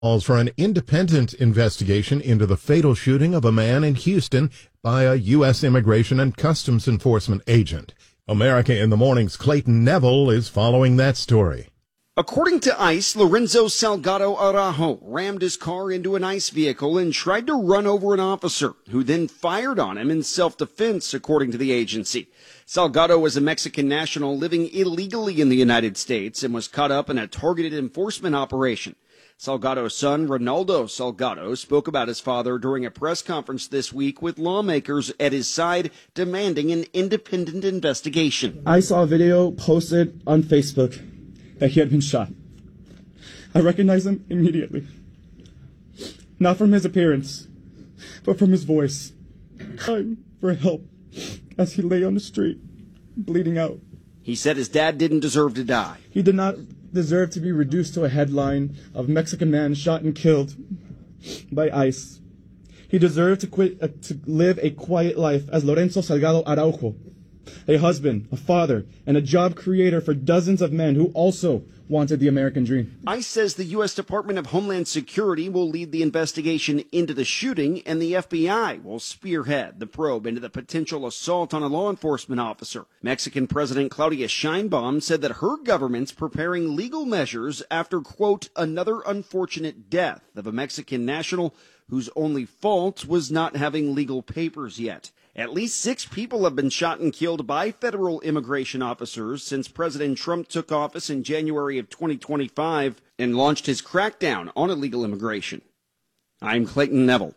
calls for an independent investigation into the fatal shooting of a man in Houston by a U.S. Immigration and Customs Enforcement agent. America in the Morning's Clayton Neville is following that story. According to ICE, Lorenzo Salgado Araujo rammed his car into an ICE vehicle and tried to run over an officer, who then fired on him in self-defense, according to the agency. Salgado was a Mexican national living illegally in the United States and was caught up in a targeted enforcement operation. Salgado's son, Ronaldo Salgado, spoke about his father during a press conference this week with lawmakers at his side demanding an independent investigation. I saw a video posted on Facebook that he had been shot. I recognized him immediately. Not from his appearance, but from his voice. Crying for help as he lay on the street, bleeding out. He said his dad didn't deserve to die. He did not deserve to be reduced to a headline of Mexican man shot and killed by ICE. He deserved to live a quiet life as Lorenzo Salgado Araujo, a husband, a father, and a job creator for dozens of men who also wanted the American dream. ICE says the U.S. Department of Homeland Security will lead the investigation into the shooting, and the FBI will spearhead the probe into the potential assault on a law enforcement officer. Mexican President Claudia Sheinbaum said that her government's preparing legal measures after, quote, another unfortunate death of a Mexican national whose only fault was not having legal papers yet. At least 6 people have been shot and killed by federal immigration officers since President Trump took office in January of 2025 and launched his crackdown on illegal immigration. I'm Clayton Neville.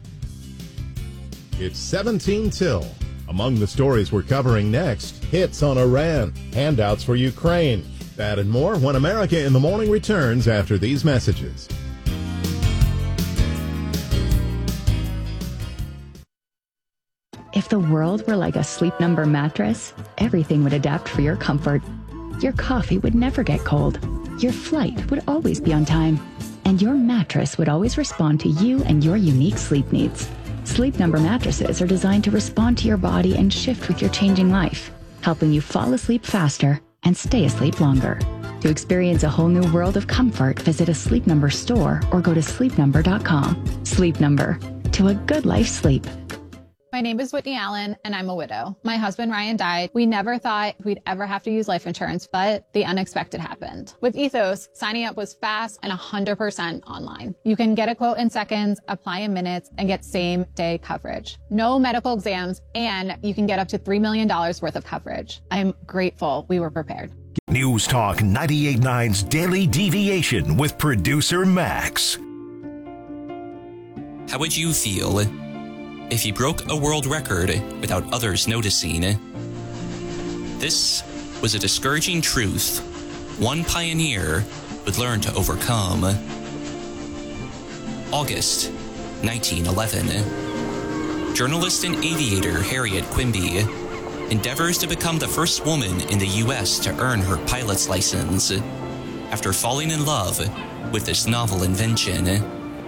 It's 17 till. Among the stories we're covering next, hits on Iran, handouts for Ukraine, that and more when America in the Morning returns after these messages. If the world were like a Sleep Number mattress, everything would adapt for your comfort. Your coffee would never get cold. Your flight would always be on time. And your mattress would always respond to you and your unique sleep needs. Sleep Number mattresses are designed to respond to your body and shift with your changing life, helping you fall asleep faster and stay asleep longer. To experience a whole new world of comfort, visit a Sleep Number store or go to sleepnumber.com. Sleep Number. To a good life sleep. My name is Whitney Allen, and I'm a widow. My husband, Ryan, died. We never thought we'd ever have to use life insurance, but the unexpected happened. With Ethos, signing up was fast and 100% online. You can get a quote in seconds, apply in minutes, and get same-day coverage. No medical exams, and you can get up to $3 million worth of coverage. I'm grateful we were prepared. News Talk 98.9's Daily Deviation with producer Max. How would you feel if you broke a world record without others noticing? This was a discouraging truth one pioneer would learn to overcome. August 1911. Journalist and aviator Harriet Quimby endeavors to become the first woman in the U.S. to earn her pilot's license after falling in love with this novel invention.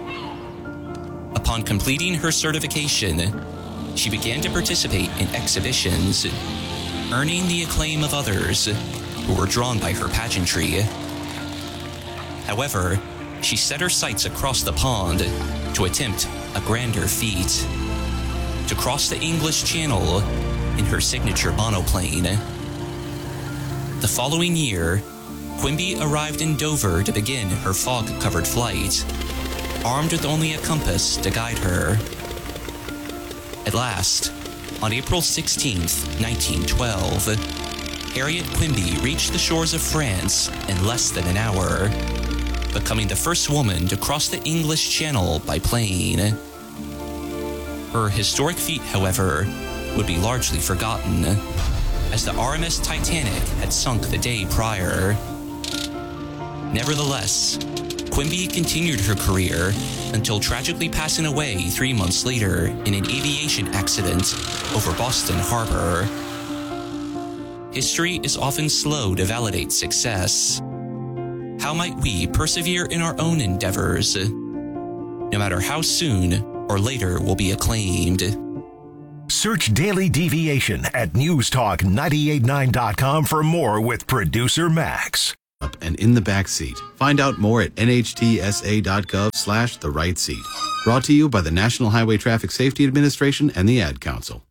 Upon completing her certification, she began to participate in exhibitions, earning the acclaim of others who were drawn by her pageantry. However, she set her sights across the pond to attempt a grander feat: to cross the English Channel in her signature monoplane. The following year, Quimby arrived in Dover to begin her fog-covered flight, armed with only a compass to guide her. At last, on April 16, 1912, Harriet Quimby reached the shores of France in less than an hour, becoming the first woman to cross the English Channel by plane. Her historic feat, however, would be largely forgotten, as the RMS Titanic had sunk the day prior. Nevertheless, Quimby continued her career until tragically passing away 3 months later in an aviation accident over Boston Harbor. History is often slow to validate success. How might we persevere in our own endeavors, no matter how soon or later we'll be acclaimed? Search Daily Deviation at newstalk989.com for more with producer Max. and in the back seat. Find out more at nhtsa.gov/the right seat. Brought to you by the National Highway Traffic Safety Administration and the Ad Council.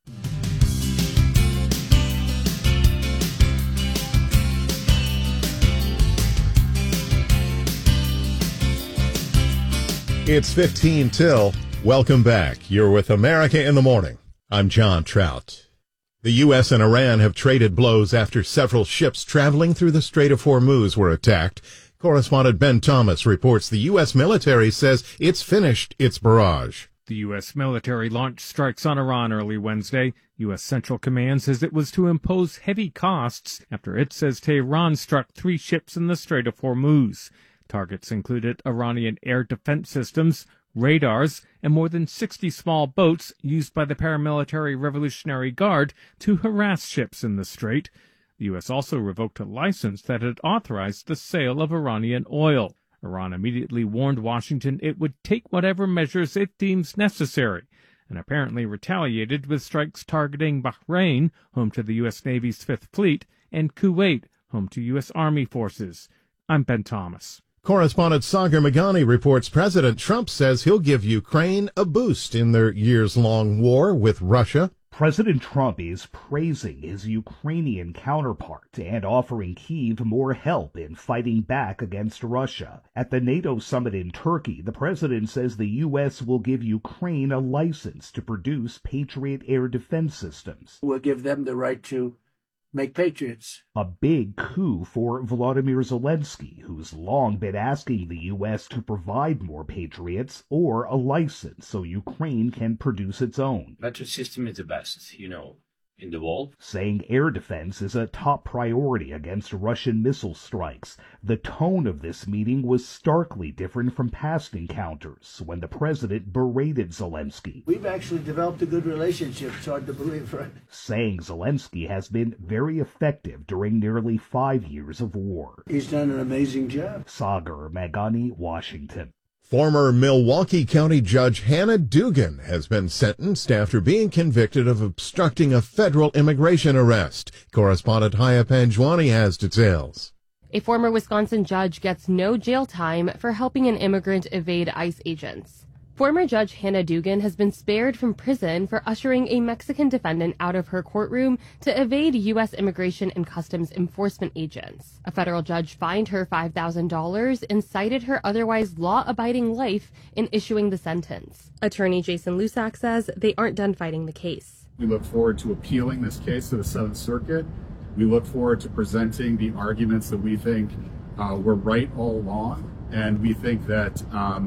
It's 15 till. Welcome back. You're with America in the Morning. I'm John Trout. The U.S. and Iran have traded blows after several ships traveling through the Strait of Hormuz were attacked. Correspondent Ben Thomas reports the U.S. military says it's finished its barrage. The U.S. military launched strikes on Iran early Wednesday. U.S. Central Command says it was to impose heavy costs after it says Tehran struck 3 ships in the Strait of Hormuz. Targets included Iranian air defense systems, radars, and more than 60 small boats used by the paramilitary Revolutionary Guard to harass ships in the strait. The U.S. also revoked a license that had authorized the sale of Iranian oil. Iran immediately warned Washington it would take whatever measures it deems necessary, and apparently retaliated with strikes targeting Bahrain, home to the U.S. Navy's Fifth Fleet, and Kuwait, home to U.S. Army forces. I'm Ben Thomas. Correspondent Sagar Meghani reports President Trump says he'll give Ukraine a boost in their years-long war with Russia. President Trump is praising his Ukrainian counterpart and offering Kyiv more help in fighting back against Russia. At the NATO summit in Turkey, the president says the U.S. will give Ukraine a license to produce Patriot air defense systems. We'll give them the right to make Patriots. A big coup for Volodymyr Zelensky, who's long been asking the U.S. to provide more Patriots or a license so Ukraine can produce its own. Patriot system is the best, in the world. Saying air defense is a top priority against Russian missile strikes. The tone of this meeting was starkly different from past encounters when the president berated Zelensky. We've actually developed a good relationship. It's hard to believe, right? Saying Zelensky has been very effective during nearly 5 years of war. He's done an amazing job. Sagar Meghani, Washington. Former Milwaukee County Judge Hannah Dugan has been sentenced after being convicted of obstructing a federal immigration arrest. Correspondent Haya Panjwani has details. A former Wisconsin judge gets no jail time for helping an immigrant evade ICE agents. Former Judge Hannah Dugan has been spared from prison for ushering a Mexican defendant out of her courtroom to evade U.S. Immigration and Customs Enforcement agents. A federal judge fined her $5,000 and cited her otherwise law-abiding life in issuing the sentence. Attorney Jason Lusak says they aren't done fighting the case. We look forward to appealing this case to the Seventh Circuit. We look forward to presenting the arguments that we think were right all along, and we think that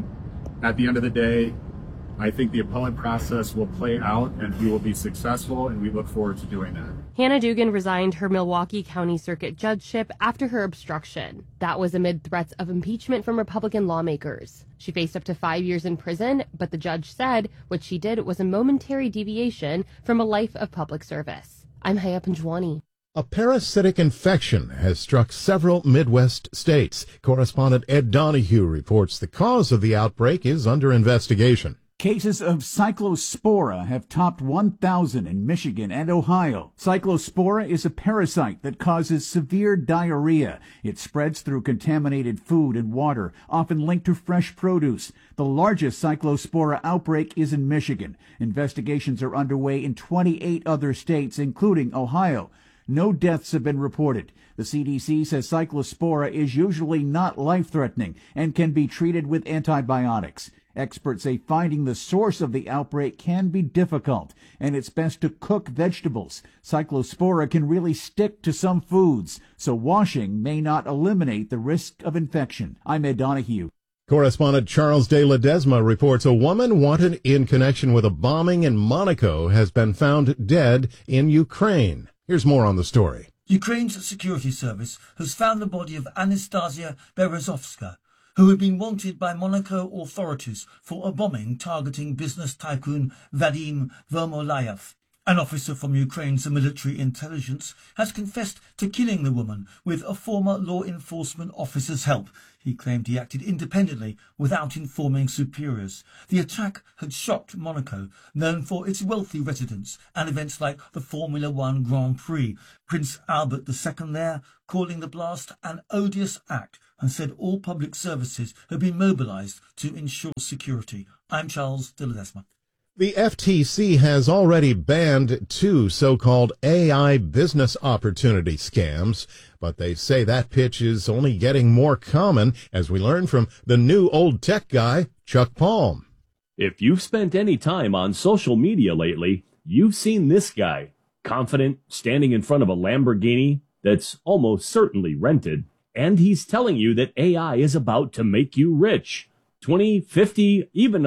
at the end of the day, I think the appellate process will play out and we will be successful, and we look forward to doing that. Hannah Dugan resigned her Milwaukee County Circuit judgeship after her obstruction. That was amid threats of impeachment from Republican lawmakers. She faced up to 5 years in prison, but the judge said what she did was a momentary deviation from a life of public service. I'm Haya Panjwani. A parasitic infection has struck several Midwest states. Correspondent Ed Donahue reports the cause of the outbreak is under investigation. Cases of cyclospora have topped 1,000 in Michigan and Ohio. Cyclospora is a parasite that causes severe diarrhea. It spreads through contaminated food and water, often linked to fresh produce. The largest cyclospora outbreak is in Michigan. Investigations are underway in 28 other states, including Ohio. No deaths have been reported. The CDC says cyclospora is usually not life-threatening and can be treated with antibiotics. Experts say finding the source of the outbreak can be difficult, and it's best to cook vegetables. Cyclospora can really stick to some foods, so washing may not eliminate the risk of infection. I'm Ed Donahue. Correspondent Charles de Ledesma reports a woman wanted in connection with a bombing in Monaco has been found dead in Ukraine. Here's more on the story. Ukraine's security service has found the body of Anastasia Berezovska, who had been wanted by Monaco authorities for a bombing targeting business tycoon Vadim Vermolayev. An officer from Ukraine's military intelligence has confessed to killing the woman with a former law enforcement officer's help. He claimed he acted independently without informing superiors. The attack had shocked Monaco, known for its wealthy residents and events like the Formula One Grand Prix. Prince Albert II there calling the blast an odious act and said all public services had been mobilized to ensure security. I'm Charles de Ledesma. The FTC has already banned 2 so-called AI business opportunity scams, but they say that pitch is only getting more common, as we learn from the new old tech guy, Chuck Palm. If you've spent any time on social media lately, you've seen this guy, confident, standing in front of a Lamborghini that's almost certainly rented, and he's telling you that AI is about to make you rich. $20,000, $50,000, even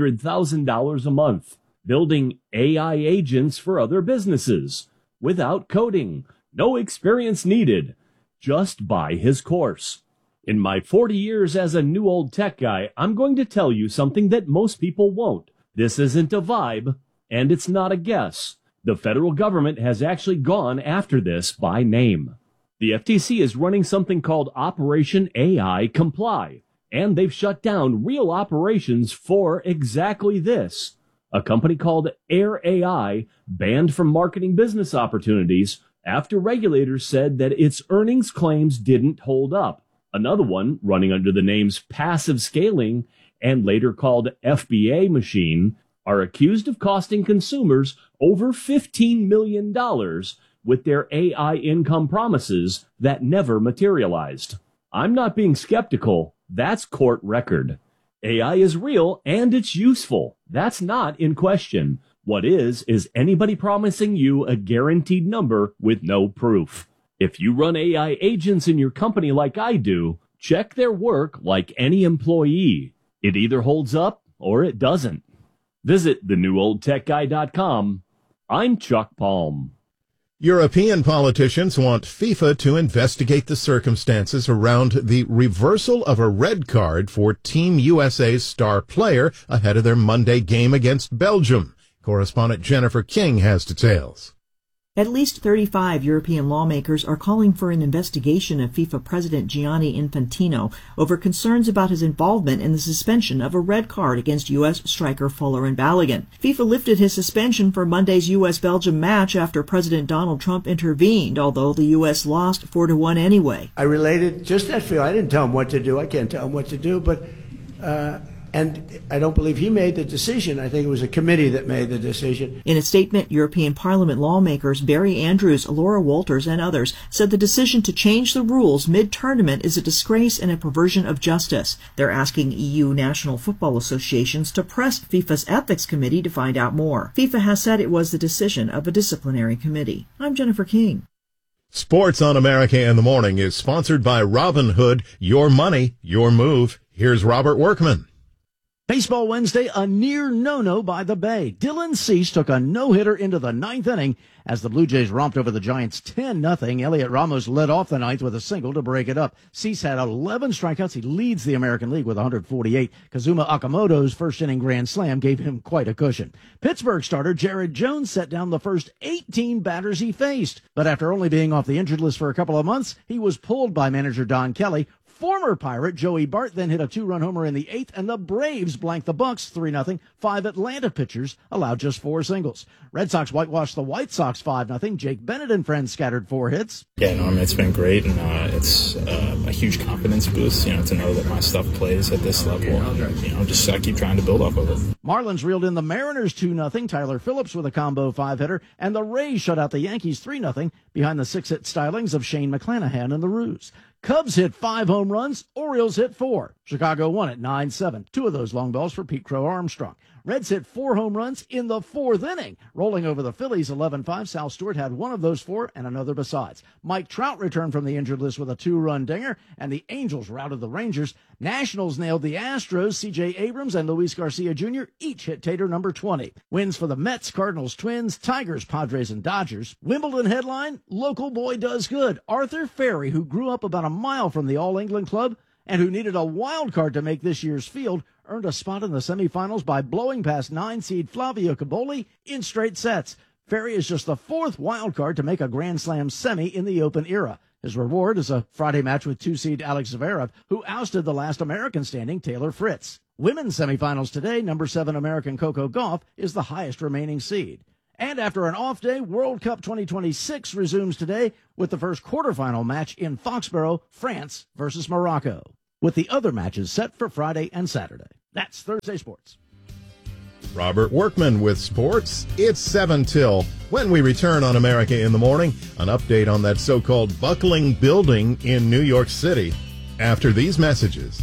$100,000 a month, building AI agents for other businesses, without coding, no experience needed. Just buy his course. In my 40 years as a new old tech guy, I'm going to tell you something that most people won't. This isn't a vibe, and it's not a guess. The federal government has actually gone after this by name. The FTC is running something called Operation AI Comply, and they've shut down real operations for exactly this. A company called Air AI banned from marketing business opportunities after regulators said that its earnings claims didn't hold up. Another one, running under the names Passive Scaling and later called FBA Machine, are accused of costing consumers over $15 million with their AI income promises that never materialized. I'm not being skeptical. That's court record. AI is real and it's useful. That's not in question. What is anybody promising you a guaranteed number with no proof? If you run AI agents in your company like I do, check their work like any employee. It either holds up or it doesn't. Visit thenewoldtechguy.com. I'm Chuck Palm. European politicians want FIFA to investigate the circumstances around the reversal of a red card for Team USA's star player ahead of their Monday game against Belgium. Correspondent Jennifer King has details. At least 35 European lawmakers are calling for an investigation of FIFA President Gianni Infantino over concerns about his involvement in the suspension of a red card against U.S. striker Folarin Balogun. FIFA lifted his suspension for Monday's U.S.-Belgium match after President Donald Trump intervened, although the U.S. lost 4-1 anyway. I related just that feel. I didn't tell him what to do. I can't tell him what to do, but and I don't believe he made the decision. I think it was a committee that made the decision. In a statement, European Parliament lawmakers Barry Andrews, Laura Walters, and others said the decision to change the rules mid-tournament is a disgrace and a perversion of justice. They're asking EU national football associations to press FIFA's ethics committee to find out more. FIFA has said it was the decision of a disciplinary committee. I'm Jennifer King. Sports on America in the Morning is sponsored by Robinhood. Your money, your move. Here's Robert Workman. Baseball Wednesday, a near no-no by the Bay. Dylan Cease took a no-hitter into the ninth inning as the Blue Jays romped over the Giants 10-0. Elliot Ramos led off the ninth with a single to break it up. Cease had 11 strikeouts. He leads the American League with 148. Kazuma Okamoto's first-inning grand slam gave him quite a cushion. Pittsburgh starter Jared Jones set down the first 18 batters he faced. But after only being off the injured list for a couple of months, he was pulled by manager Don Kelly. Former Pirate Joey Bart then hit a 2-run homer in the eighth, and the Braves blanked the Bucks 3-0. 5 Atlanta pitchers allowed just 4 singles. Red Sox whitewashed the White Sox 5-0. Jake Bennett and friends scattered 4 hits. Yeah, no, I mean, it's been great, and it's a huge confidence boost, to know that my stuff plays at this level. And, just keep trying to build off of it. Marlins reeled in the Mariners 2-0. Tyler Phillips with a combo 5-hitter, and the Rays shut out the Yankees 3-0 behind the 6-hit stylings of Shane McClanahan and the Roos. Cubs hit 5 home runs. Orioles hit 4. Chicago won at 9-7. 2 of those long balls for Pete Crow Armstrong. Reds hit 4 home runs in the 4th inning. Rolling over the Phillies 11-5. Sal Stewart had 1 of those 4 and another besides. Mike Trout returned from the injured list with a 2-run dinger, and the Angels routed the Rangers. Nationals nailed the Astros. C.J. Abrams and Luis Garcia Jr. each hit tater number 20. Wins for the Mets, Cardinals, Twins, Tigers, Padres, and Dodgers. Wimbledon headline, local boy does good. Arthur Ferry, who grew up about a mile from the All-England Club and who needed a wild card to make this year's field, earned a spot in the semifinals by blowing past 9-seed Flavio Caboli in straight sets. Ferry is just the 4th wild card to make a Grand Slam semi in the Open era. His reward is a Friday match with 2-seed Alex Zverev, who ousted the last American standing Taylor Fritz. Women's semifinals today, number 7 American Coco Gauff is the highest remaining seed. And after an off day, World Cup 2026 resumes today with the first quarterfinal match in Foxborough, France versus Morocco, with the other matches set for Friday and Saturday. That's Thursday Sports. Robert Workman with sports. It's 7 till. When we return on America in the Morning, an update on that so-called buckling building in New York City. After these messages.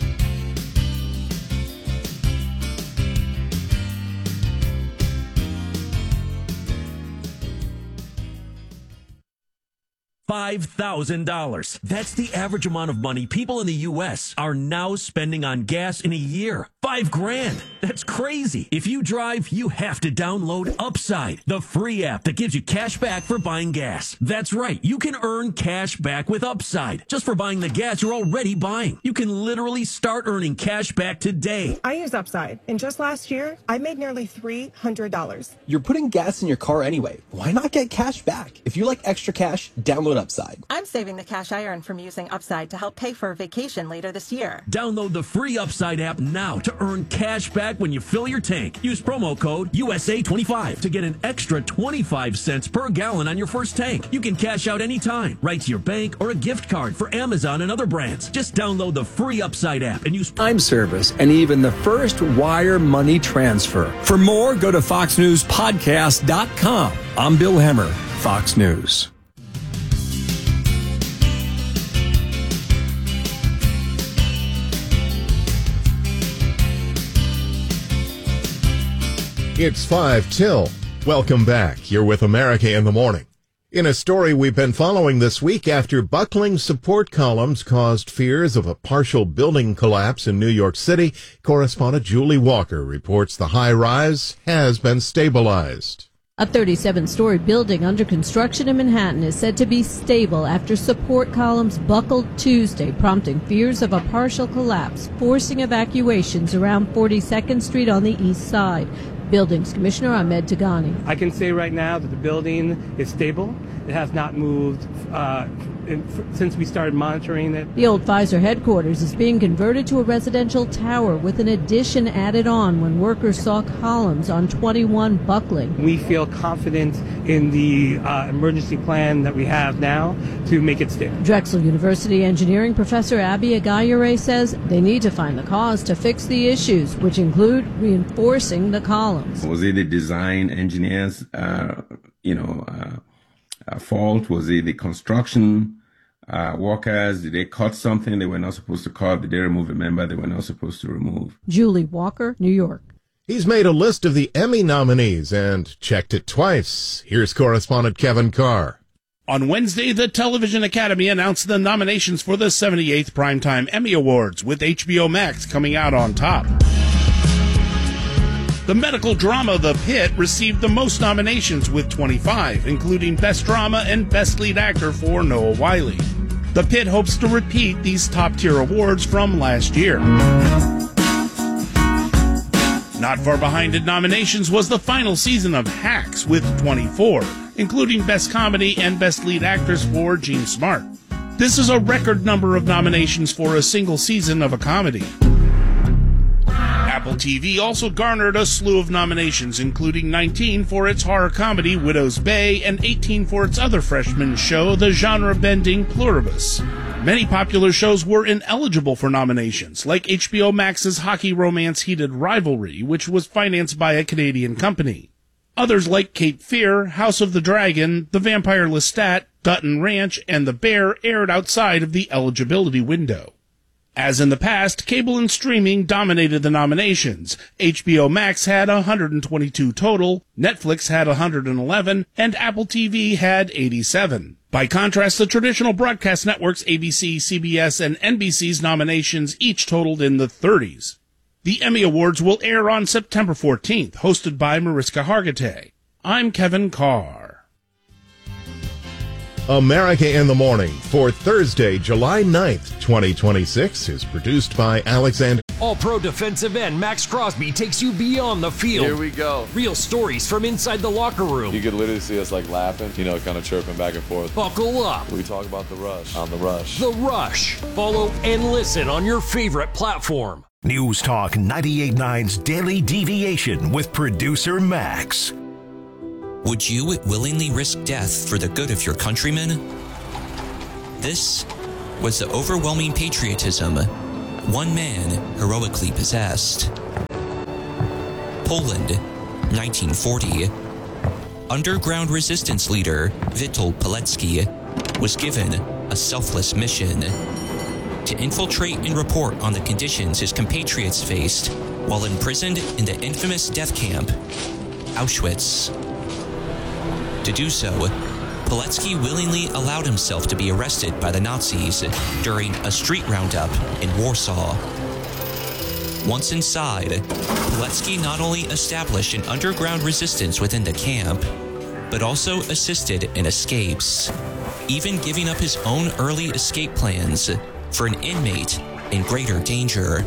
$5,000. That's the average amount of money people in the U.S. are now spending on gas in a year. $5,000. That's crazy. If you drive, you have to download Upside, the free app that gives you cash back for buying gas. That's right. You can earn cash back with Upside just for buying the gas you're already buying. You can literally start earning cash back today. I use Upside, and just last year, I made nearly $300. You're putting gas in your car anyway. Why not get cash back? If you like extra cash, download Upside. I'm saving the cash I earn from using Upside to help pay for a vacation later this year. Download the free Upside app now to earn cash back when you fill your tank. Use promo code USA25 to get an extra 25 cents per gallon on your first tank. You can cash out anytime, right to your bank or a gift card for Amazon and other brands. Just download the free Upside app and use Prime service and even the first wire money transfer. For more, go to foxnewspodcast.com. I'm Bill Hemmer, Fox News. It's 5 till. Welcome back. You're with America in the Morning. In a story we've been following this week, after buckling support columns caused fears of a partial building collapse in New York City, correspondent Julie Walker reports the high-rise has been stabilized. A 37-story building under construction in Manhattan is said to be stable after support columns buckled Tuesday, prompting fears of a partial collapse, forcing evacuations around 42nd Street on the east side. Buildings Commissioner Ahmed Tagani. I can say right now that the building is stable. It has not moved since we started monitoring it. The old Pfizer headquarters is being converted to a residential tower with an addition added on when workers saw columns on 21 buckling. We feel confident in the emergency plan that we have now to make it stable. Drexel University engineering professor Abby Agayure says they need to find the cause to fix the issues, which include reinforcing the columns. Was it the design engineers, fault? Was it the construction workers? Did they cut something they were not supposed to cut? Did they remove a member they were not supposed to remove? Julie Walker, New York. He's made a list of the Emmy nominees and checked it twice. Here's correspondent Kevin Carr. On Wednesday, the Television Academy announced the nominations for the 78th Primetime Emmy Awards, with HBO Max coming out on top. The medical drama The Pit received the most nominations with 25, including Best Drama and Best Lead Actor for Noah Wyle. The Pit hopes to repeat these top-tier awards from last year. Not far behind in nominations was the final season of Hacks with 24, including Best Comedy and Best Lead Actress for Jean Smart. This is a record number of nominations for a single season of a comedy. Apple TV also garnered a slew of nominations, including 19 for its horror comedy Widow's Bay and 18 for its other freshman show, the genre-bending Pluribus. Many popular shows were ineligible for nominations, like HBO Max's hockey romance Heated Rivalry, which was financed by a Canadian company. Others like Cape Fear, House of the Dragon, The Vampire Lestat, Dutton Ranch, and The Bear aired outside of the eligibility window. As in the past, cable and streaming dominated the nominations. HBO Max had 122 total, Netflix had 111, and Apple TV had 87. By contrast, the traditional broadcast networks ABC, CBS, and NBC's nominations each totaled in the 30s. The Emmy Awards will air on September 14th, hosted by Mariska Hargitay. I'm Kevin Carr. America in the Morning for Thursday, July 9th, 2026 is produced by Alexander. All-Pro defensive end Max Crosby takes you beyond the field. Here we go. Real stories from inside the locker room. You could literally see us like laughing, kind of chirping back and forth. Buckle up. We talk about The Rush on The Rush. The Rush. Follow and listen on your favorite platform. News Talk 98.9's Daily Deviation with producer Max. Would you willingly risk death for the good of your countrymen? This was the overwhelming patriotism one man heroically possessed. Poland, 1940. Underground resistance leader Witold Pilecki was given a selfless mission to infiltrate and report on the conditions his compatriots faced while imprisoned in the infamous death camp, Auschwitz. To do so, Pilecki willingly allowed himself to be arrested by the Nazis during a street roundup in Warsaw. Once inside, Pilecki not only established an underground resistance within the camp, but also assisted in escapes, even giving up his own early escape plans for an inmate in greater danger.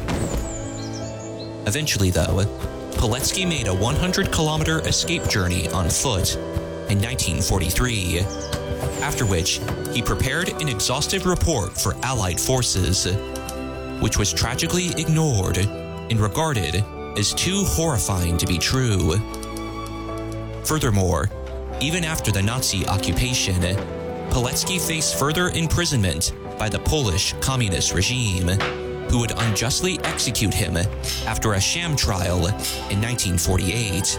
Eventually, though, Pilecki made a 100-kilometer escape journey on foot in 1943, after which he prepared an exhaustive report for Allied forces, which was tragically ignored and regarded as too horrifying to be true. Furthermore, even after the Nazi occupation, Pilecki faced further imprisonment by the Polish communist regime, who would unjustly execute him after a sham trial in 1948.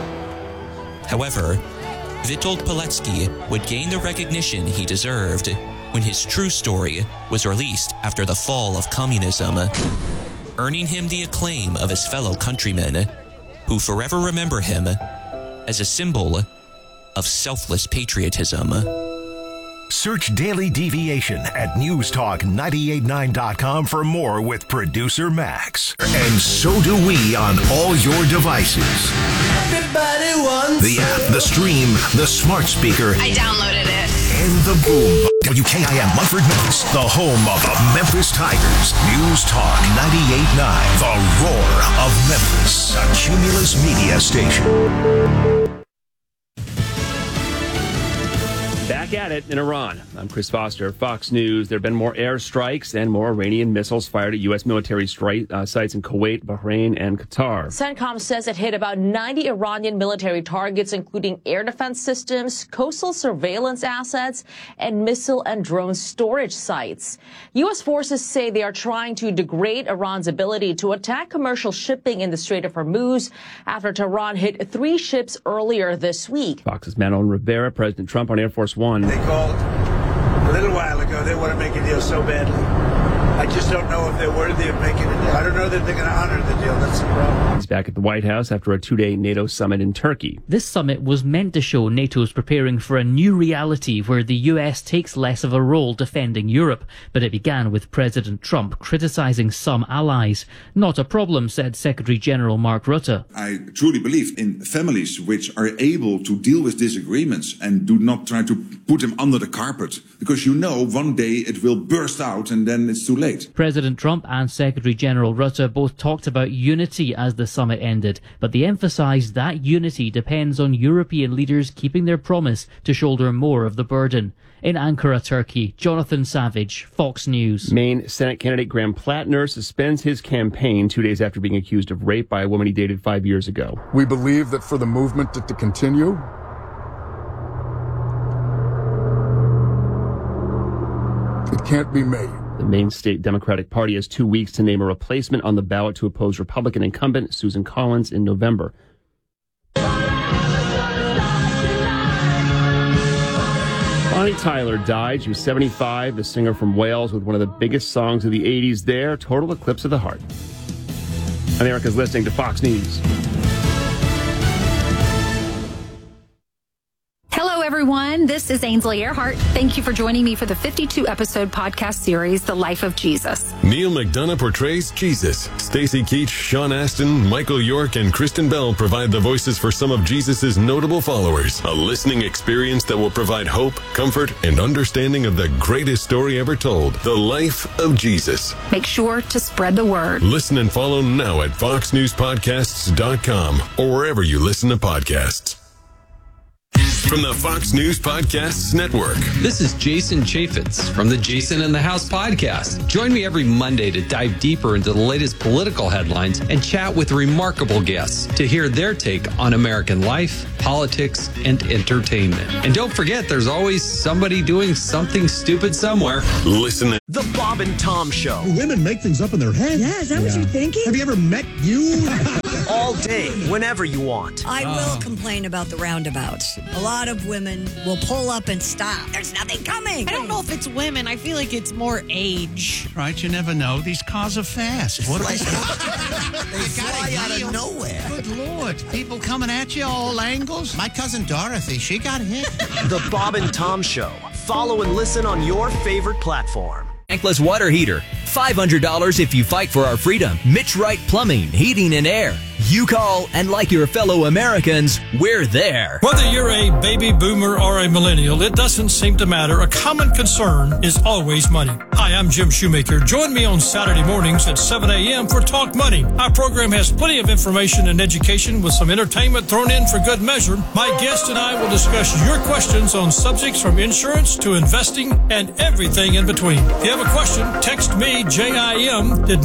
However, Witold Pilecki would gain the recognition he deserved when his true story was released after the fall of communism, earning him the acclaim of his fellow countrymen, who forever remember him as a symbol of selfless patriotism. Search Daily Deviation at newstalk989.com for more with producer Max. And so do we on all your devices. Everybody wants the app, the stream, the smart speaker. I downloaded it. And the boom. WKIM Munford, Memphis, the home of the Memphis Tigers. News Talk 98.9, the roar of Memphis, a Cumulus media station. Back at it in Iran. I'm Chris Foster, Fox News. There have been more airstrikes and more Iranian missiles fired at U.S. military sites in Kuwait, Bahrain, and Qatar. CENTCOM says it hit about 90 Iranian military targets, including air defense systems, coastal surveillance assets, and missile and drone storage sites. U.S. forces say they are trying to degrade Iran's ability to attack commercial shipping in the Strait of Hormuz after Tehran hit 3 ships earlier this week. Fox's Manon Rivera, President Trump on Air Force One. They called a little while ago. They want to make a deal so badly. I just don't know if they're worthy of making a deal. I don't know that they're going to honor the deal. That's the problem. He's back at the White House after a 2-day NATO summit in Turkey. This summit was meant to show NATO's preparing for a new reality where the US takes less of a role defending Europe, but it began with President Trump criticizing some allies. Not a problem, said Secretary General Mark Rutte. I truly believe in families which are able to deal with disagreements and do not try to put them under the carpet, because one day it will burst out and then it's too late. President Trump and Secretary General Rutte both talked about unity as the summit ended, but they emphasized that unity depends on European leaders keeping their promise to shoulder more of the burden. In Ankara, Turkey, Jonathan Savage, Fox News. Maine Senate candidate Graham Plattner suspends his campaign 2 days after being accused of rape by a woman he dated 5 years ago. We believe that for the movement to continue, it can't be made. The Maine State Democratic Party has 2 weeks to name a replacement on the ballot to oppose Republican incumbent Susan Collins in November. Bonnie Tyler died. She was 75, the singer from Wales with one of the biggest songs of the 80s there, Total Eclipse of the Heart. America's listening to Fox News. Hello, everyone. everyone. This is Ainsley Earhart. Thank you for joining me for the 52-episode podcast series, The Life of Jesus. Neil McDonough portrays Jesus. Stacey Keach, Sean Astin, Michael York, and Kristen Bell provide the voices for some of Jesus' notable followers. A listening experience that will provide hope, comfort, and understanding of the greatest story ever told, the life of Jesus. Make sure to spread the word. Listen and follow now at foxnewspodcasts.com or wherever you listen to podcasts. From the Fox News Podcasts Network. This is Jason Chaffetz from the Jason in the House podcast. Join me every Monday to dive deeper into the latest political headlines and chat with remarkable guests to hear their take on American life, politics, and entertainment. And don't forget, there's always somebody doing something stupid somewhere. Listen. The Bob and Tom Show. Women make things up in their head. Yeah, is that what you're thinking? Have you ever met you? All day, whenever you want. I will complain about the roundabouts. A lot of women will pull up and stop. There's nothing coming. I don't know if it's women. I feel like it's more age. Right, you never know. These cars are fast. What they fly out of nowhere. Good Lord. People coming at you all angles. My cousin Dorothy, she got hit. The Bob and Tom Show. Follow and listen on your favorite platform. Tankless water heater. $500 if you fight for our freedom. Mitch Wright Plumbing, Heating and Air. You call, and like your fellow Americans, we're there. Whether you're a baby boomer or a millennial, it doesn't seem to matter. A common concern is always money. Hi, I'm Jim Shoemaker. Join me on Saturday mornings at 7 a.m. for Talk Money. Our program has plenty of information and education with some entertainment thrown in for good measure. My guest and I will discuss your questions on subjects from insurance to investing and everything in between. If you have a question, text me, JIM, at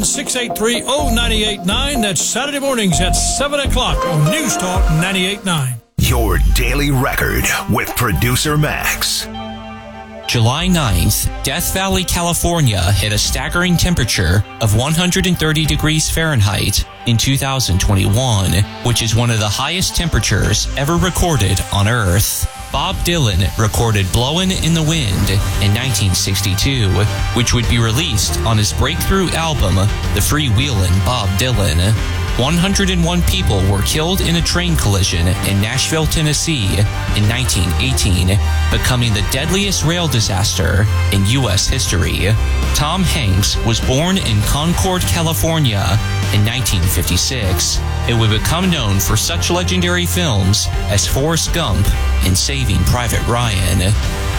901-683-0989. That's Saturday mornings at 7 o'clock on News Talk 98.9. Your daily record with producer Max. July 9th, Death Valley, California hit a staggering temperature of 130 degrees Fahrenheit in 2021, which is one of the highest temperatures ever recorded on Earth. Bob Dylan recorded Blowin' in the Wind in 1962, which would be released on his breakthrough album, The Freewheelin' Bob Dylan. 101 people were killed in a train collision in Nashville, Tennessee in 1918, becoming the deadliest rail disaster in U.S. history. Tom Hanks was born in Concord, California in 1956. It would become known for such legendary films as Forrest Gump and Saving Private Ryan.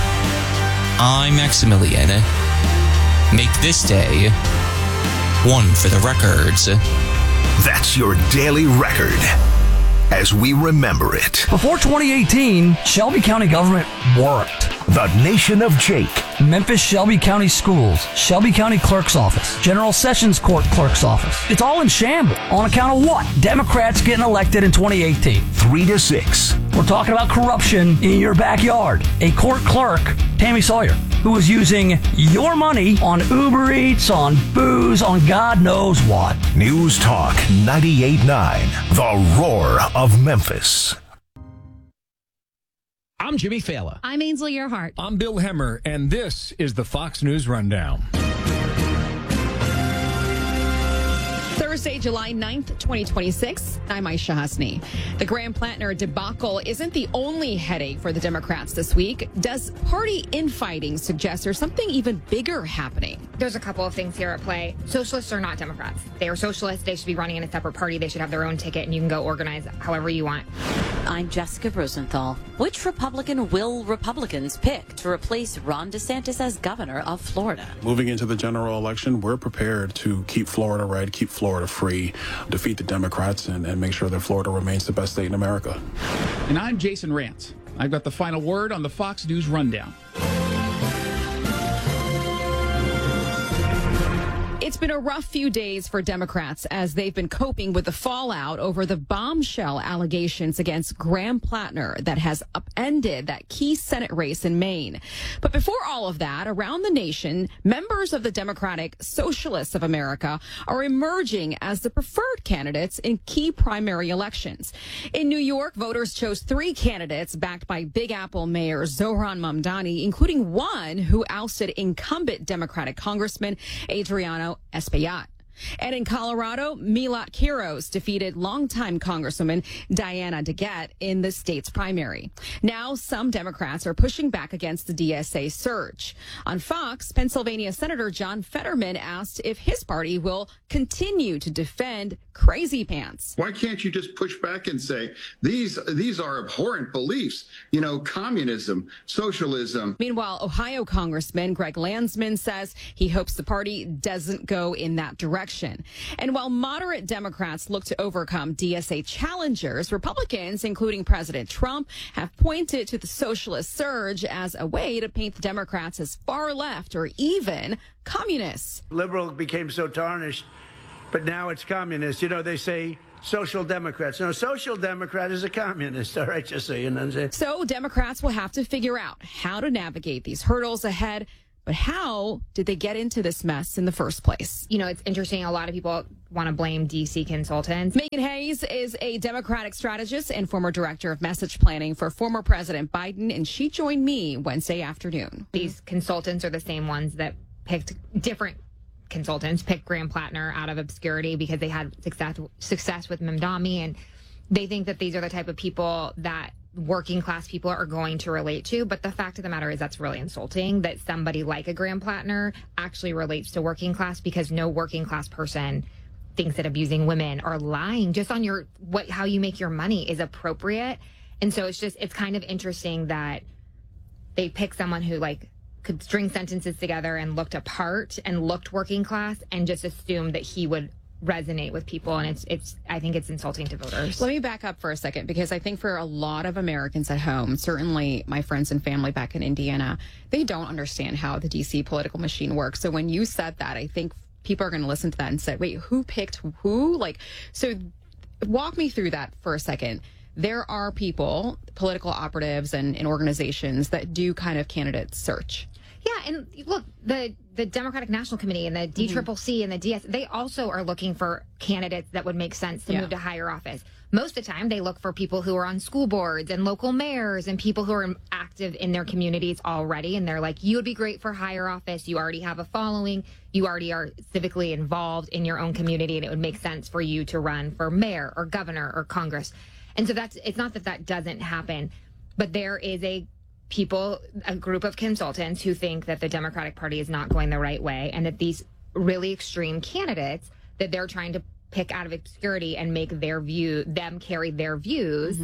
I'm Maximilian. Make this day one for the records. That's your daily record as we remember it. Before 2018, Shelby County government worked. The Nation of Jake. Memphis Shelby County Schools, Shelby County Clerk's Office, General Sessions Court Clerk's Office. It's all in shambles. On account of what? Democrats getting elected in 2018. 3 to 6. We're talking about corruption in your backyard. A court clerk, Tammy Sawyer, who was using your money on Uber Eats, on booze, on God knows what. News Talk 98.9, the roar of Memphis. I'm Jimmy Fallon. I'm Ainsley Earhart. I'm Bill Hemmer, and this is the Fox News Rundown. Thursday, July 9th, 2026. I'm Aisha Hasni. The Graham Plattner debacle isn't the only headache for the Democrats this week. Does party infighting suggest there's something even bigger happening? There's a couple of things here at play. Socialists are not Democrats. They are socialists. They should be running in a separate party. They should have their own ticket, and you can go organize however you want. I'm Jessica Rosenthal. Which Republican will Republicans pick to replace Ron DeSantis as governor of Florida? Moving into the general election, we're prepared to keep Florida red, keep Florida free, defeat the Democrats, and make sure that Florida remains the best state in America. And I'm Jason Rantz. I've got the final word on the Fox News Rundown. It's been a rough few days for Democrats as they've been coping with the fallout over the bombshell allegations against Graham Plattner that has upended that key Senate race in Maine. But before all of that, around the nation, members of the Democratic Socialists of America are emerging as the preferred candidates in key primary elections. In New York, voters chose 3 candidates backed by Big Apple Mayor Zohran Mamdani, including one who ousted incumbent Democratic Congressman Adriano Espaillat. And in Colorado, Milat Quiros defeated longtime Congresswoman Diana DeGette in the state's primary. Now, some Democrats are pushing back against the DSA surge. On Fox, Pennsylvania Senator John Fetterman asked if his party will continue to defend crazy pants. Why can't you just push back and say, these are abhorrent beliefs, communism, socialism. Meanwhile, Ohio Congressman Greg Landsman says he hopes the party doesn't go in that direction. And while moderate Democrats look to overcome DSA challengers, Republicans, including President Trump, have pointed to the socialist surge as a way to paint the Democrats as far left or even communists. Liberal became so tarnished, but now it's communist. They say social democrats. No, social democrat is a communist. All right, just so you know. So Democrats will have to figure out how to navigate these hurdles ahead. But how did they get into this mess in the first place? It's interesting. A lot of people want to blame D.C. consultants. Megan Hayes is a Democratic strategist and former director of message planning for former President Biden, and she joined me Wednesday afternoon. These consultants are the same ones that picked Graham Plattner out of obscurity because they had success with Mamdani, and they think that these are the type of people that working class people are going to relate to. But the fact of the matter is that's really insulting that somebody like a Graham Plattner actually relates to working class, because no working class person thinks that abusing women or lying just on how you make your money is appropriate. And so it's kind of interesting that they pick someone who could string sentences together and looked apart and looked working class and just assumed that he would resonate with people. And I think it's insulting to voters. Let me back up for a second, because I think for a lot of Americans at home, certainly my friends and family back in Indiana, they don't understand how the DC political machine works. So when you said that, I think people are going to listen to that and say, wait, who picked who? So walk me through that for a second. There are people, political operatives and organizations that do kind of candidate search. Yeah, and look, the Democratic National Committee and the DCCC and the DS, they also are looking for candidates that would make sense to move to higher office. Most of the time, they look for people who are on school boards and local mayors and people who are active in their communities already. And they're like, you would be great for higher office. You already have a following. You already are civically involved in your own community, and it would make sense for you to run for mayor or governor or Congress. And so it's not that doesn't happen, but there is a group of consultants who think that the Democratic Party is not going the right way, and that these really extreme candidates that they're trying to pick out of obscurity and make them carry their views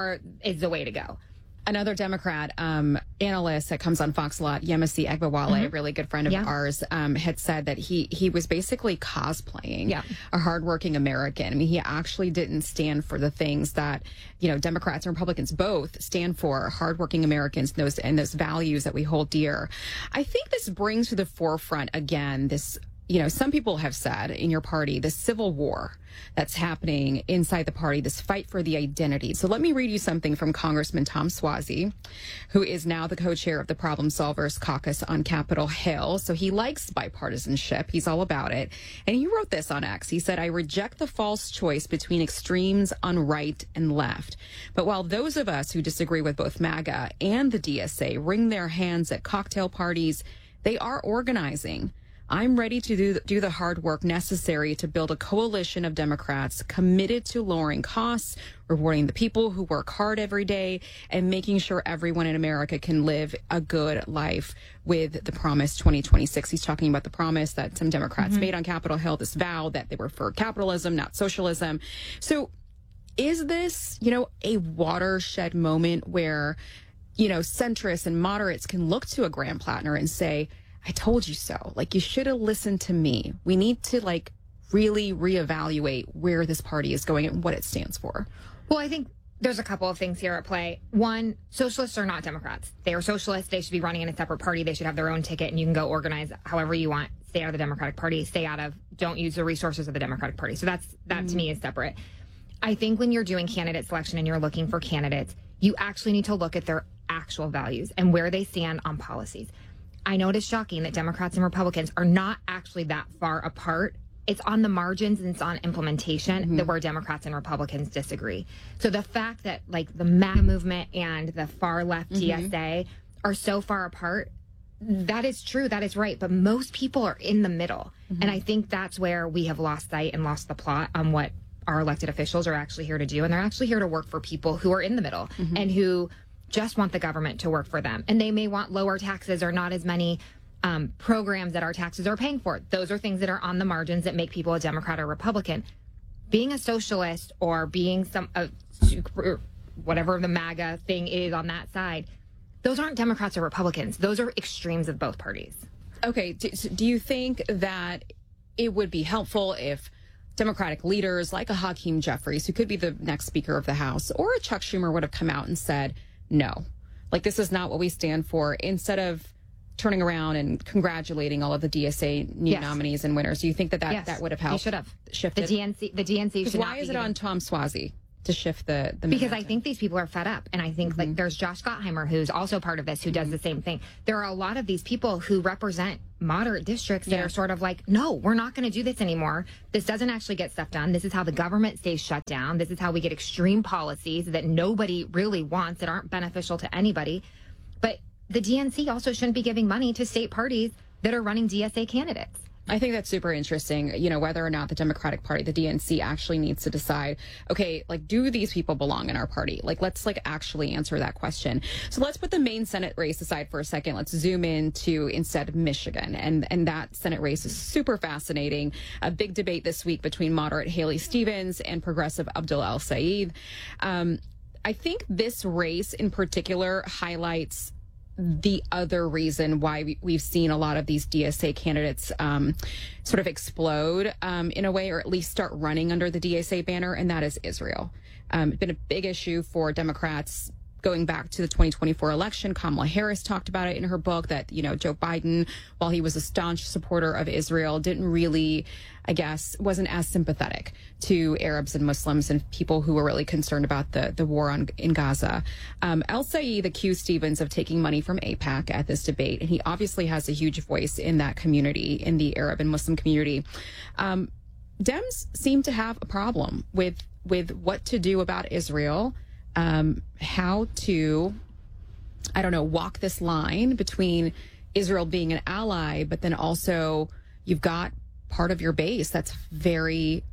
is the way to go. Another Democrat analyst that comes on Fox a lot, Yemisi Egbawale, a really good friend of ours, had said that he was basically cosplaying a hardworking American. I mean, he actually didn't stand for the things that, Democrats and Republicans both stand for, hardworking Americans and those values that we hold dear. I think this brings to the forefront again this, some people have said in your party, the civil war that's happening inside the party, this fight for the identity. So let me read you something from Congressman Tom Suozzi, who is now the co-chair of the Problem Solvers Caucus on Capitol Hill. So he likes bipartisanship. He's all about it. And he wrote this on X. He said, I reject the false choice between extremes on right and left. But while those of us who disagree with both MAGA and the DSA wring their hands at cocktail parties, they are organizing. I'm ready to do the hard work necessary to build a coalition of Democrats committed to lowering costs, rewarding the people who work hard every day, and making sure everyone in America can live a good life with the Promise 2026. He's talking about the promise that some Democrats made on Capitol Hill, this vow that they were for capitalism, not socialism. So is this, a watershed moment where, centrists and moderates can look to a Graham Plattner and say, I told you so. You should have listened to me. We need to, really reevaluate where this party is going and what it stands for. Well, I think there's a couple of things here at play. One, socialists are not Democrats. They are socialists. They should be running in a separate party. They should have their own ticket, and you can go organize however you want. Stay out of the Democratic Party. Don't use the resources of the Democratic Party. So that to me is separate. I think when you're doing candidate selection and you're looking for candidates, you actually need to look at their actual values and where they stand on policies. I know it is shocking that Democrats and Republicans are not actually that far apart. It's on the margins and it's on implementation that where Democrats and Republicans disagree. So the fact that the MAGA movement and the far left DSA are so far apart, That is true. That is right. But most people are in the middle. And I think that's where we have lost sight and lost the plot on what our elected officials are actually here to do. And they're actually here to work for people who are in the middle and who just want the government to work for them. And they may want lower taxes or not as many programs that our taxes are paying for. Those are things that are on the margins that make people a Democrat or Republican. Being a socialist or being whatever the MAGA thing is on that side, those aren't Democrats or Republicans. Those are extremes of both parties. Okay. Do you think that it would be helpful if Democratic leaders like a Hakeem Jeffries, who could be the next Speaker of the House, or a Chuck Schumer would have come out and said, no, like, this is not what we stand for, instead of turning around and congratulating all of the DSA new nominees and winners? Do you think that would have helped? They should have shifted. The DNC should not. Why is it on Tom Suozzi to shift the because momentum? I think these people are fed up, and I think like there's Josh Gottheimer, who's also part of this, who does the same thing. There are a lot of these people who represent moderate districts that are sort of like, no, we're not going to do this anymore. This doesn't actually get stuff done. This is how the government stays shut down. This is how we get extreme policies that nobody really wants, that aren't beneficial to anybody. But the DNC also shouldn't be giving money to state parties that are running DSA candidates. I think that's super interesting, you know, whether or not the Democratic Party, the DNC, actually needs to decide, okay, like, do these people belong in our party? Like, let's actually answer that question. So let's put the main Senate race aside for a second. Let's zoom into instead Michigan. And that Senate race is super fascinating. A big debate this week between moderate Haley Stevens and progressive Abdul El-Sayed. I think this race in particular highlights the other reason why we've seen a lot of these DSA candidates sort of explode in a way, or at least start running under the DSA banner, and that is Israel. It's been a big issue for Democrats going back to the 2024 election. Kamala Harris talked about it in her book that, you know, Joe Biden, while he was a staunch supporter of Israel, didn't really, I guess, wasn't as sympathetic to Arabs and Muslims and people who were really concerned about the war in Gaza. El-Sayed accused Stevens of taking money from AIPAC at this debate, and he obviously has a huge voice in that community, in the Arab and Muslim community. Dems seem to have a problem with what to do about Israel. How to, I don't know, walk this line between Israel being an ally, but then also you've got part of your base that's very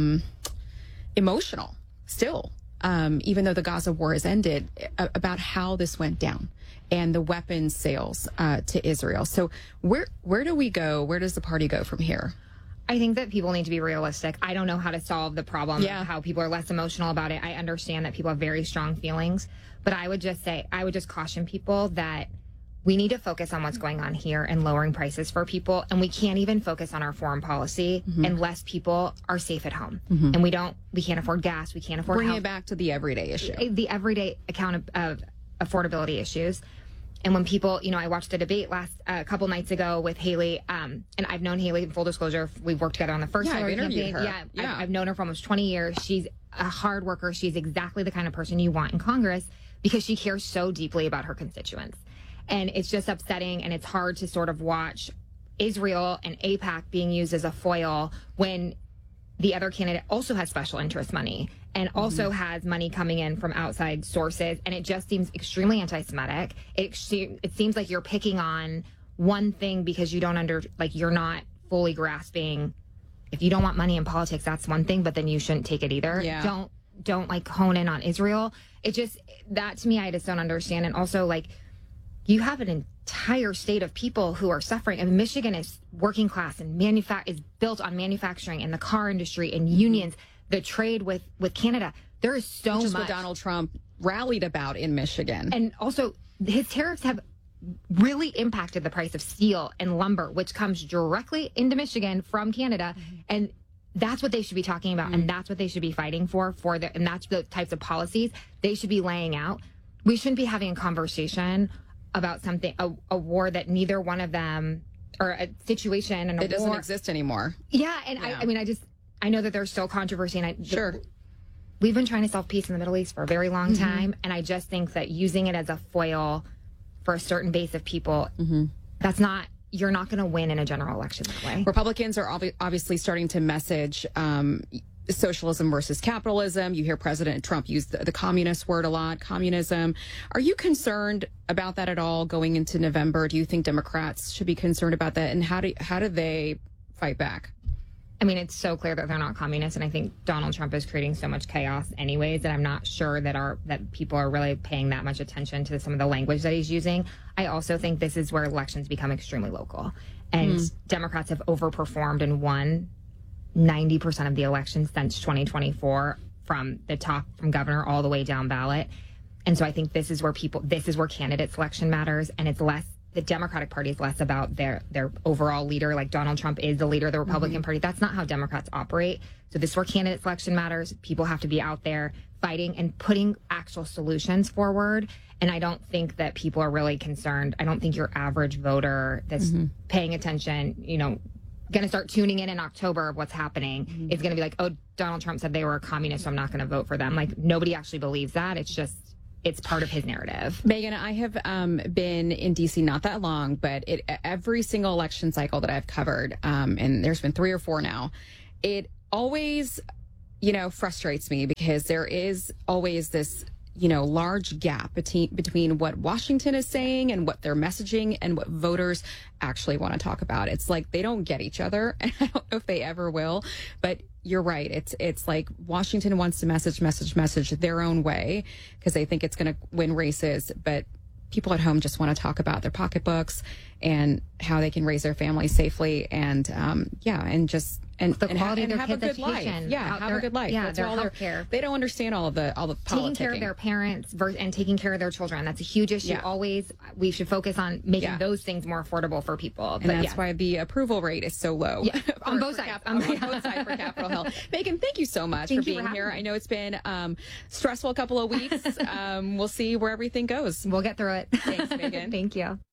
emotional still, even though the Gaza war has ended, about how this went down and the weapons sales to Israel. So where do we go? Where does the party go from here? I think that people need to be realistic. I don't know how to solve the problem, how people are less emotional about it. I understand that people have very strong feelings, but I would just caution people that we need to focus on what's going on here and lowering prices for people. And we can't even focus on our foreign policy unless people are safe at home. And we can't afford gas. We can't afford Bring it back to the everyday issue. The everyday account of affordability issues. And when people, you know, I watched the debate a couple nights ago with Haley, and I've known Haley, full disclosure, we've worked together on the first Hillary campaign. I've known her for almost 20 years. She's a hard worker. She's exactly the kind of person you want in Congress because she cares so deeply about her constituents. And it's just upsetting, and it's hard to sort of watch Israel and AIPAC being used as a foil when the other candidate also has special interest money and also has money coming in from outside sources. And it just seems extremely anti-Semitic. It seems like you're picking on one thing because you don't you're not fully grasping. If you don't want money in politics, that's one thing, but then you shouldn't take it either. Yeah. Don't like hone in on Israel. It just, that to me, I just don't understand. And also, like, you have an entire state of people who are suffering. I mean, Michigan is working class and is built on manufacturing and the car industry and unions, the trade with Canada. There is so much. Which is what Donald Trump rallied about in Michigan. And also, his tariffs have really impacted the price of steel and lumber, which comes directly into Michigan from Canada. And that's what they should be talking about. And that's what they should be fighting and that's the types of policies they should be laying out. We shouldn't be having a conversation about something, a war that neither one of them, or a situation and a war. It doesn't exist anymore. Yeah, and yeah. I mean, I know that there's still controversy, and we've been trying to solve peace in the Middle East for a very long time, and I just think that using it as a foil for a certain base of people, you're not going to win in a general election that way. Republicans are obviously starting to message socialism versus capitalism. You hear President Trump use the communist word a lot, communism. Are you concerned about that at all going into November? Do you think Democrats should be concerned about that? And how do they fight back? I mean, it's so clear that they're not communists, and I think Donald Trump is creating so much chaos anyways that I'm not sure that people are really paying that much attention to some of the language that he's using. I also think this is where elections become extremely local, and Democrats have overperformed and won 90% of the elections since 2024 from the top, from governor all the way down ballot. And so I think this is where candidate selection matters, and it's less, the Democratic Party is less about their overall leader, like Donald Trump is the leader of the Republican Party. That's not how Democrats operate. So this is where candidate selection matters. People have to be out there fighting and putting actual solutions forward. And I don't think that people are really concerned. I don't think your average voter that's paying attention, going to start tuning in October of what's happening is going to be like, oh, Donald Trump said they were a communist, so I'm not going to vote for them. Like, nobody actually believes that. It's part of his narrative. Megan, I have been in D.C. not that long, but every single election cycle that I've covered, and there's been 3 or 4 now, it always, frustrates me because there is always this, large gap between what Washington is saying and what they're messaging and what voters actually want to talk about. It's like they don't get each other, and I don't know if they ever will, but you're right. It's like Washington wants to message their own way because they think it's going to win races, but people at home just want to talk about their pocketbooks and how they can raise their families safely and the quality of their have kids' a good life. education. Have a good life. Yeah, That's their all healthcare. They don't understand all the taking care of their parents and taking care of their children. That's a huge issue. Yeah. Always, we should focus on making those things more affordable for people. And that's why the approval rate is so low. Yeah, on both sides. On both sides for Capitol Hill. Megan, thank you so much for being here. I know it's been stressful a couple of weeks. We'll see where everything goes. We'll get through it. Thanks, Megan. Thank you.